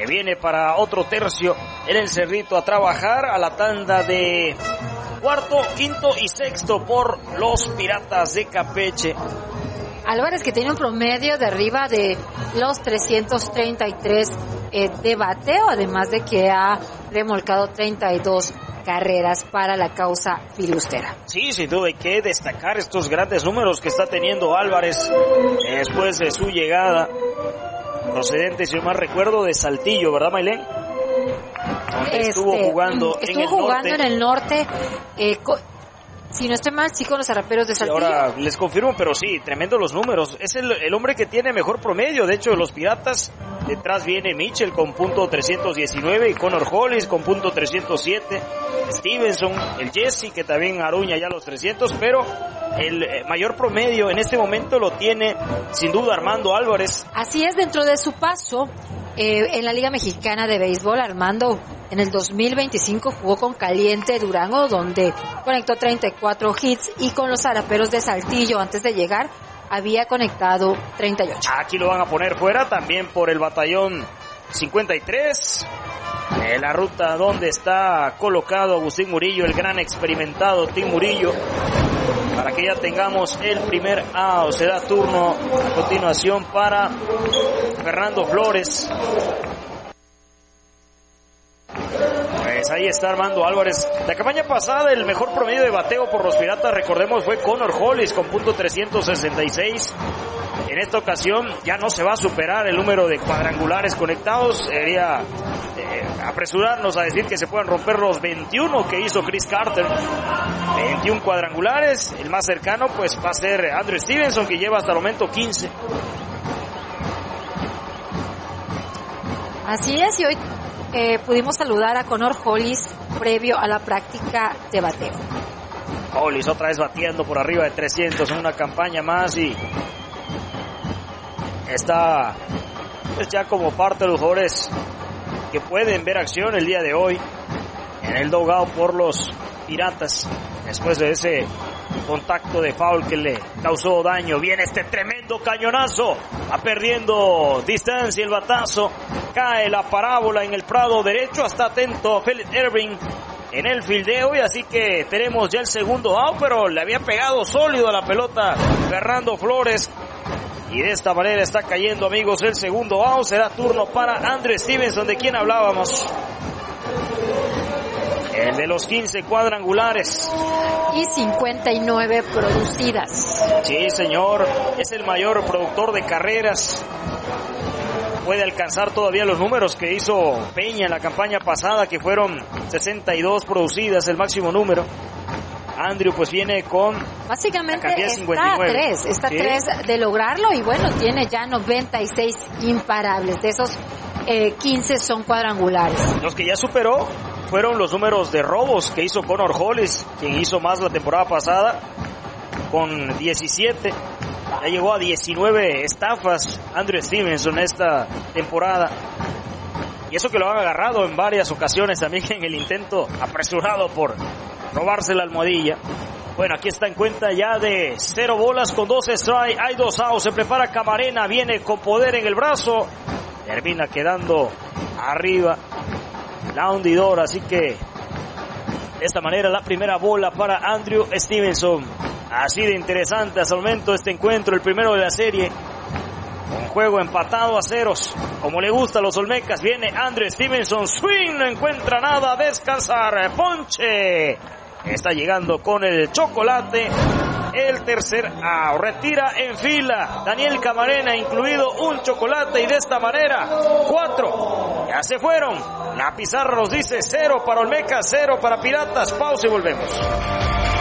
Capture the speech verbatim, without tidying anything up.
que viene para otro tercio en el Cerrito a trabajar a la tanda de cuarto, quinto y sexto por los Piratas de Campeche. Álvarez, que tiene un promedio de arriba de los trescientos treinta y tres eh, de bateo, además de que ha remolcado treinta y dos carreras para la causa filustera. Sí, sin duda hay que destacar estos grandes números que está teniendo Álvarez eh, después de su llegada, procedente, si yo mal recuerdo, de Saltillo, ¿verdad, Maylén? Este, estuvo jugando estuvo en el jugando norte. en el norte, eh, co- si no estoy mal, sí, con los Zaraperos de Saltillo. Ahora les confirmo, pero sí, tremendo los números. Es el, el hombre que tiene mejor promedio, de hecho, de los Piratas. Detrás viene Mitchell con punto trescientos diecinueve y Connor Hollis con punto trescientos siete. Stevenson, el Jesse, que también aruña ya los trescientos, pero el mayor promedio en este momento lo tiene sin duda Armando Álvarez. Así es, dentro de su paso eh, en la Liga Mexicana de Béisbol, Armando en el dos mil veinticinco jugó con Caliente Durango, donde conectó treinta y cuatro hits, y con los Zaraperos de Saltillo, antes de llegar, había conectado treinta y ocho. Aquí lo van a poner fuera también por el batallón cincuenta y tres. En la ruta donde está colocado Agustín Murillo, el gran experimentado Tim Murillo, para que ya tengamos el primer out. Será turno a continuación para Fernando Flores. Pues ahí está Armando Álvarez. La campaña pasada el mejor promedio de bateo por los Piratas, recordemos, fue Connor Hollis con punto trescientos sesenta y seis. En esta ocasión ya no se va a superar el número de cuadrangulares conectados. Sería eh, apresurarnos a decir que se puedan romper los veintiuno que hizo Chris Carter. veintiún cuadrangulares. El más cercano pues va a ser Andrew Stevenson, que lleva hasta el momento quince. Así es, y hoy eh, pudimos saludar a Connor Hollis previo a la práctica de bateo. Hollis otra vez batiendo por arriba de trescientos en una campaña más, y está pues ya como parte de los jugadores que pueden ver acción el día de hoy en el dugout por los Piratas, después de ese contacto de foul que le causó daño. Viene este tremendo cañonazo, va perdiendo distancia el batazo, cae la parábola en el prado derecho. Está atento Felix Irving en el fildeo, y así que tenemos ya el segundo out, pero le había pegado sólido a la pelota Fernando Flores, y de esta manera está cayendo, amigos, el segundo out. Será turno para Andrew Stevenson, de quien hablábamos, el de los quince cuadrangulares y cincuenta y nueve producidas. Sí, señor, es el mayor productor de carreras. Puede alcanzar todavía los números que hizo Peña en la campaña pasada, que fueron sesenta y dos producidas, el máximo número. Andrew pues viene con básicamente la cantidad de cincuenta y nueve. Está a tres, está a ¿Sí? tres de lograrlo, y bueno, tiene ya noventa y seis imparables. De esos eh, quince son cuadrangulares. Los que ya superó fueron los números de robos que hizo Connor Hollis, quien hizo más la temporada pasada con diecisiete. Ya llegó a diecinueve estafas Andrew Stevenson esta temporada. Y eso que lo han agarrado en varias ocasiones también en el intento apresurado por robarse la almohadilla. Bueno, aquí está en cuenta ya de cero bolas con dos strikes. Hay dos outs. Se prepara Camarena. Viene con poder en el brazo. Termina quedando arriba la hundidora. Así que de esta manera la primera bola para Andrew Stevenson. Así de interesante hasta el momento este encuentro, el primero de la serie. Un juego empatado a ceros, como le gusta a los Olmecas. Viene Andrew Stevenson, swing, no encuentra nada, descansar, ponche. Está llegando con el chocolate, el tercer out. Retira en fila Daniel Camarena, incluido un chocolate, y de esta manera, cuatro, ya se fueron. La pizarra nos dice cero para Olmecas, cero para Piratas. Pausa y volvemos.